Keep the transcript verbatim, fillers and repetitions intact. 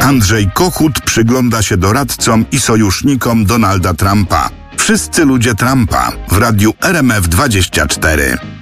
Andrzej Kochut przygląda się doradcom i sojusznikom Donalda Trumpa. Wszyscy ludzie Trumpa w radiu R M F dwadzieścia cztery.